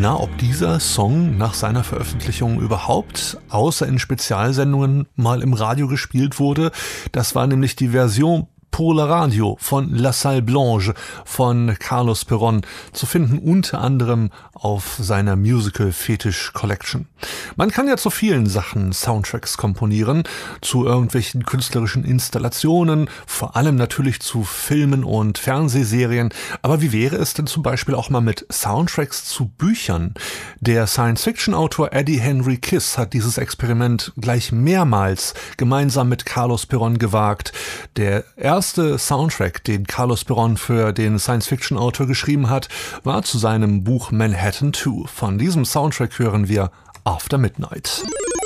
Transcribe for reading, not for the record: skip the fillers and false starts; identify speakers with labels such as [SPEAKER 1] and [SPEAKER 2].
[SPEAKER 1] ob dieser Song nach seiner Veröffentlichung überhaupt, außer in Spezialsendungen, mal im Radio gespielt wurde. Das war nämlich die Version Pour la Radio von La Salle Blanche von Carlos Perón, zu finden unter anderem auf seiner Musical Fetish Collection. Man kann ja zu vielen Sachen Soundtracks komponieren, zu irgendwelchen künstlerischen Installationen, vor allem natürlich zu Filmen und Fernsehserien. Aber wie wäre es denn zum Beispiel auch mal mit Soundtracks zu Büchern? Der Science-Fiction-Autor Eddie Henry Kiss hat dieses Experiment gleich mehrmals gemeinsam mit Carlos Perón gewagt. Der erste Soundtrack, den Carlos Perón für den Science-Fiction-Autor geschrieben hat, war zu seinem Buch Manhattan 2. Von diesem Soundtrack hören wir After Midnight.